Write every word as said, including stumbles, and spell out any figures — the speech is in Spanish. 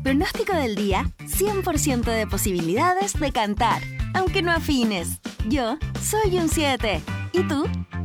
Pronóstico del día, cien por ciento de posibilidades de cantar, aunque no afines. Yo soy un siete. ¿Y tú?